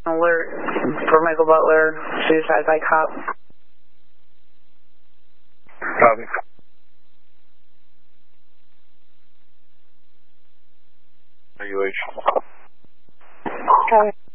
alert for Michael Butler, suicide by cop. Copy. UH. Copy.